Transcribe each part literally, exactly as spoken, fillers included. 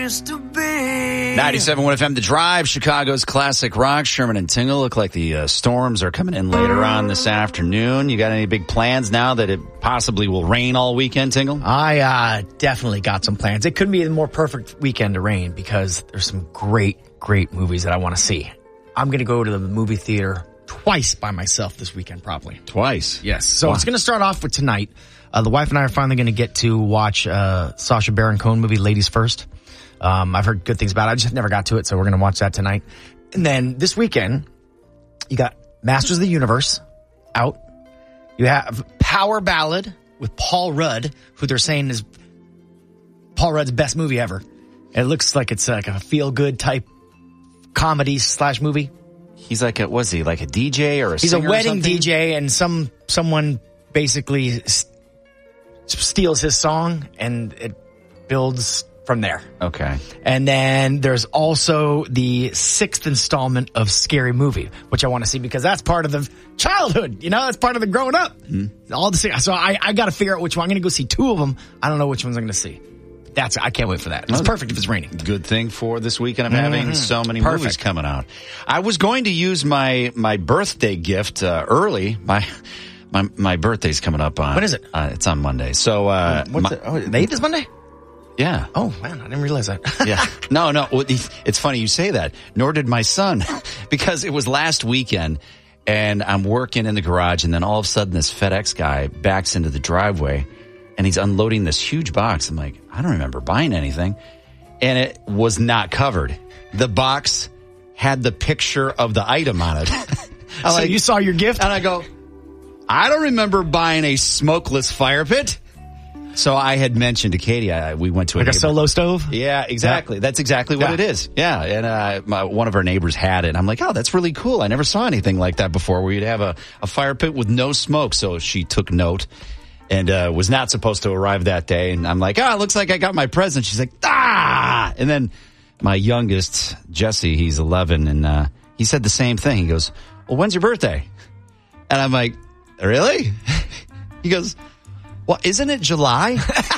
used to be. ninety-seven point one F M, The Drive, Chicago's classic rock. Sherman and Tingle look like the uh, storms are coming in later on this afternoon. You got any big plans now that it possibly will rain all weekend, Tingle? I uh, definitely got some plans. It couldn't be the more perfect weekend to rain because there's some great, great movies that I want to see. I'm going to go to the movie theater twice by myself this weekend, probably. Twice? Yes. So Wow. It's going to start off with tonight. Uh, the wife and I are finally going to get to watch uh Sacha Baron Cohen movie, Ladies First. Um, I've heard good things about it. I just never got to it, so we're going to watch that tonight. And then this weekend, you got Masters of the Universe out. You have Power Ballad with Paul Rudd, who they're saying is Paul Rudd's best movie ever. And it looks like it's like a feel-good type comedy slash movie. He's like a, was he like a D J or a He's singer a wedding or something? D J, and some someone basically s- steals his song, and it builds from there. Okay. And then there's also the sixth installment of Scary Movie, which I want to see because that's part of the childhood. You know, that's part of the growing up. Mm-hmm. All the so I I got to figure out which one. I'm going to go see two of them. I don't know which ones I'm going to see. That's I can't wait for that. It's perfect if it's raining. Good thing for this weekend of having Mm-hmm. so many Perfect. movies coming out. I was going to use my my birthday gift uh, early. My my my birthday's coming up on. When is it? Uh, it's on Monday. So uh, What's my, the, oh, the eighth is Monday? yeah. Oh, man, I didn't realize that. Yeah. No, no. Well, it's funny you say that. Nor did my son, because it was last weekend, and I'm working in the garage, and then all of a sudden this FedEx guy backs into the driveway, and he's unloading this huge box. I'm like, I don't remember buying anything. And it was not covered. The box had the picture of the item on it. So like, you saw your gift? And I go, I don't remember buying a smokeless fire pit. So I had mentioned to Katie, I, we went to a Like a neighbor- solo stove? Yeah, exactly. That's exactly what Yeah. it is. Yeah, and uh, my, one of our neighbors had it. I'm like, oh, that's really cool. I never saw anything like that before where you'd have a, a fire pit with no smoke. So she took note and uh, was not supposed to arrive that day. And I'm like, oh, it looks like I got my present. She's like, ah! And then my youngest, Jesse, he's eleven, and uh, he said the same thing. He goes, well, when's your birthday? And I'm like, really? He goes, well, isn't it July?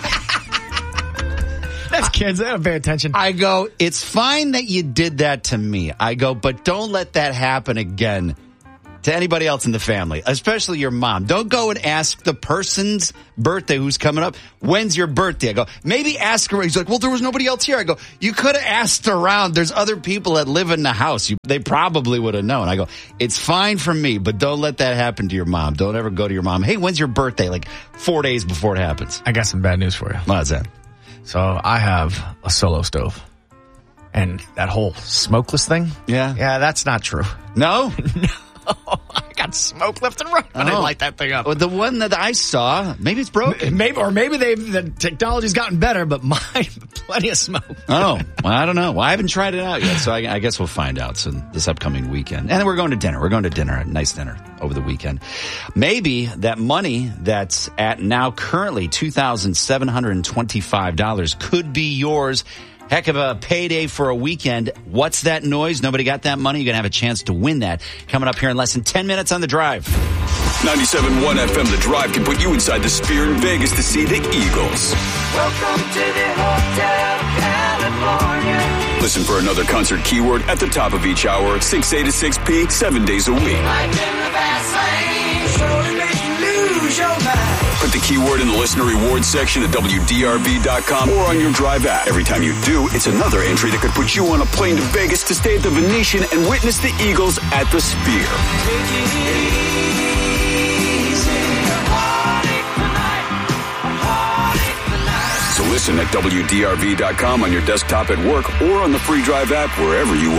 That's kids. They don't pay attention. I go, it's fine that you did that to me. I go, but don't let that happen again to anybody else in the family, especially your mom. Don't go and ask the person's birthday who's coming up, when's your birthday? I go, maybe ask her. He's like, well, there was nobody else here. I go, you could have asked around. There's other people that live in the house. You, they probably would have known. I go, it's fine for me, but don't let that happen to your mom. Don't ever go to your mom. Hey, when's your birthday? Like four days before it happens. I got some bad news for you. What's that? So I have a solo stove. And that whole smokeless thing? Yeah. Yeah, that's not true. No? I got smoke left and right. I didn't Oh. light that thing up. Well, the one that I saw, maybe it's broken. Maybe, or maybe they've, the technology's gotten better, but mine, plenty of smoke. Oh, well, I don't know. Well, I haven't tried it out yet, so I, I guess we'll find out soon this upcoming weekend. And then we're going to dinner. We're going to dinner, a nice dinner over the weekend. Maybe that money that's at now currently two thousand seven hundred twenty-five dollars could be yours. Heck of a payday for a weekend. What's that noise? Nobody got that money? You're going to have a chance to win that. Coming up here in less than ten minutes on The Drive. ninety-seven point one F M, The Drive can put you inside the Sphere in Vegas to see the Eagles. Welcome to the Hotel California. Listen for another concert keyword at the top of each hour, six A to six P, seven days a week. Life in the fast lane, so it makes you lose your mind. Put the keyword in the listener rewards section at W D R V dot com or on your Drive app. Every time you do, it's another entry that could put you on a plane to Vegas to stay at the Venetian and witness the Eagles at the Sphere. So listen at W D R V dot com on your desktop at work or on the free Drive app wherever you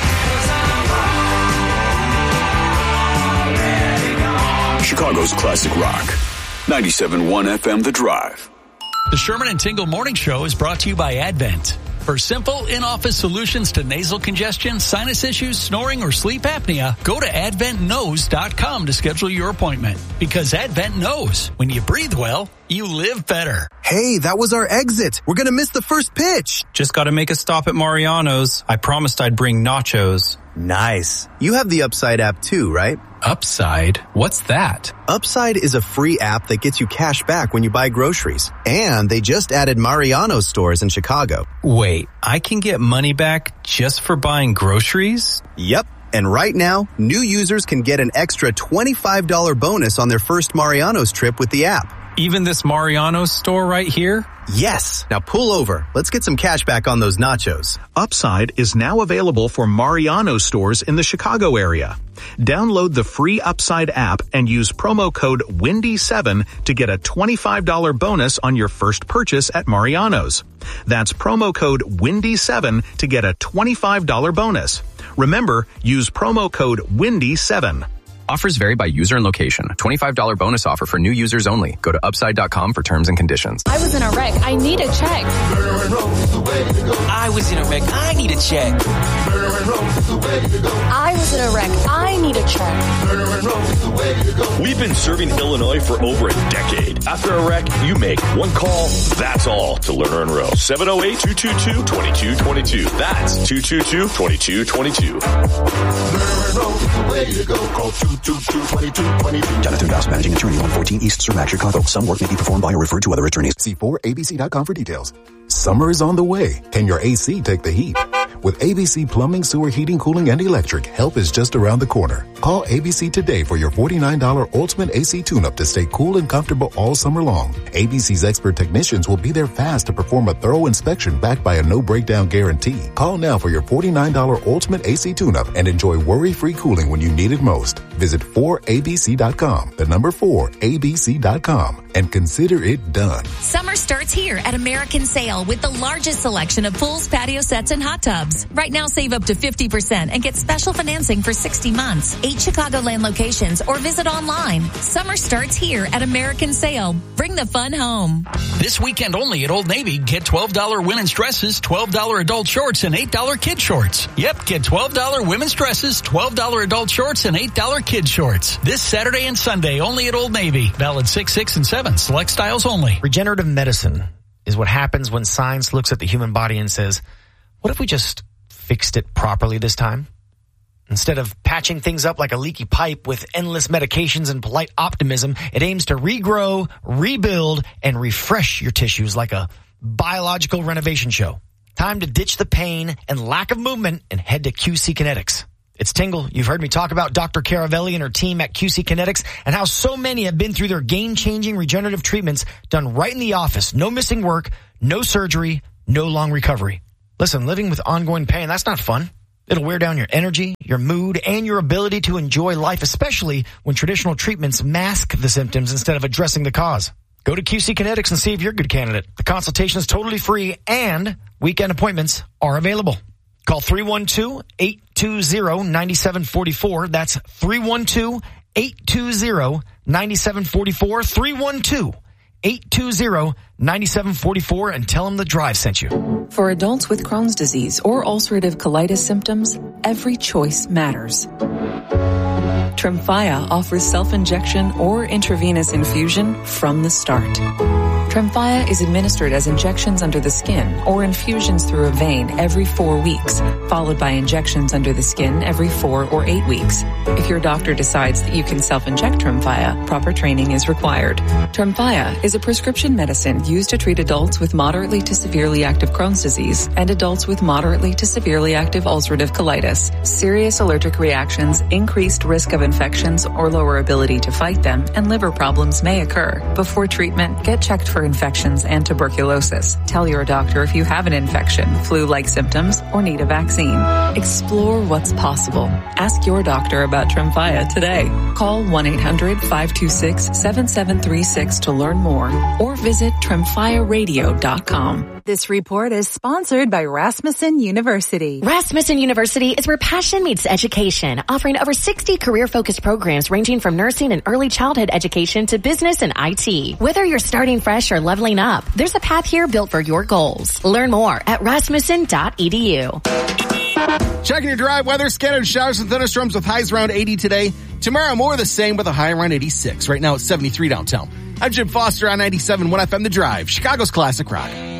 are. Chicago's classic rock. ninety-seven point one F M, The Drive. The Sherman and Tingle Morning Show is brought to you by Advent. For simple in-office solutions to nasal congestion, sinus issues, snoring, or sleep apnea, go to advent knows dot com to schedule your appointment. Because Advent knows when you breathe well, you live better. Hey, that was our exit. We're going to miss the first pitch. Just got to make a stop at Mariano's. I promised I'd bring nachos. Nice. You have the Upside app too, right? Upside? What's that? Upside is a free app that gets you cash back when you buy groceries. And they just added Mariano's stores in Chicago. Wait, I can get money back just for buying groceries? Yep. And right now, new users can get an extra twenty-five dollars bonus on their first Mariano's trip with the app. Even this Mariano's store right here? Yes. Now pull over. Let's get some cash back on those nachos. Upside is now available for Mariano stores in the Chicago area. Download the free Upside app and use promo code Windy seven to get a twenty-five dollars bonus on your first purchase at Mariano's. That's promo code Windy seven to get a twenty-five dollars bonus. Remember, use promo code Windy seven. Offers vary by user and location. twenty-five dollars bonus offer for new users only. Go to upside dot com for terms and conditions. I was in a wreck. I need a check. I was in a wreck. I need a check. I was in a wreck. I need a check. We've been serving Illinois for over a decade. After a wreck, you make one call. That's all to Lerner and Rowe. seven oh eight, two two two, two two two two. That's two two two, two two two two. Jonathan Voss, managing attorney, one fourteen East Cermak, Chicago. Some work may be performed by or referred to other attorneys. See four A B C dot com for details. Summer is on the way. Can your A C take the heat? With A B C Plumbing, Sewer, Heating, Cooling, and Electric, help is just around the corner. Call A B C today for your forty-nine dollars Ultimate A C Tune-Up to stay cool and comfortable all summer long. A B C's expert technicians will be there fast to perform a thorough inspection backed by a no-breakdown guarantee. Call now for your forty-nine dollars Ultimate A C Tune-Up and enjoy worry-free cooling when you need it most. Visit four A B C dot com, the number four A B C dot com, and consider it done. Summer starts here at American Sale with the largest selection of pools, patio sets, and hot tubs. Right now, save up to fifty percent and get special financing for sixty months. Eight Chicagoland locations or visit online. Summer starts here at American Sale. Bring the fun home. This weekend only at Old Navy, get twelve dollars women's dresses, twelve dollars adult shorts, and eight dollars kid shorts. Yep, get twelve dollars women's dresses, twelve dollars adult shorts, and eight dollars kid shorts. This Saturday and Sunday only at Old Navy. Valid six, six, and seven. Select styles only. Regenerative medicine is what happens when science looks at the human body and says, what if we just fixed it properly this time? Instead of patching things up like a leaky pipe with endless medications and polite optimism, it aims to regrow, rebuild, and refresh your tissues like a biological renovation show. Time to ditch the pain and lack of movement and head to Q C Kinetics. It's Tingle. You've heard me talk about Doctor Caravelli and her team at Q C Kinetics and how so many have been through their game-changing regenerative treatments done right in the office. No missing work, no surgery, no long recovery. Listen, living with ongoing pain, that's not fun. It'll wear down your energy, your mood, and your ability to enjoy life, especially when traditional treatments mask the symptoms instead of addressing the cause. Go to Q C Kinetics and see if you're a good candidate. The consultation is totally free and weekend appointments are available. Call three one two, eight two zero, nine seven four four. That's three one two, eight two zero, nine seven four four. three one two, eight two zero, nine seven four four and tell them the drive sent you. For adults with Crohn's disease or ulcerative colitis symptoms, every choice matters. Tremfya offers self-injection or intravenous infusion from the start. Tremfya is administered as injections under the skin or infusions through a vein every four weeks, followed by injections under the skin every four or eight weeks. If your doctor decides that you can self-inject Tremfya, proper training is required. Tremfya is a prescription medicine used to treat adults with moderately to severely active Crohn's disease and adults with moderately to severely active ulcerative colitis. Serious allergic reactions, increased risk of infections or lower ability to fight them, and liver problems may occur. Before treatment, get checked for infections and tuberculosis. Tell your doctor if you have an infection, flu-like symptoms, or need a vaccine. Explore what's possible. Ask your doctor about Tremfya today. Call one eight hundred, five two six, seven seven three six to learn more or visit tremfya radio dot com. This report is sponsored by Rasmussen University. Rasmussen University is where passion meets education, offering over sixty career-focused programs ranging from nursing and early childhood education to business and I T. Whether you're starting fresh or leveling up, there's a path here built for your goals. Learn more at rasmussen dot e d u. Checking your drive weather, scattered showers and thunderstorms with highs around eighty today. Tomorrow, more of the same with a high around eighty-six. Right now, it's seventy-three downtown. I'm Jim Foster on ninety-seven point one F M The Drive, Chicago's classic rock.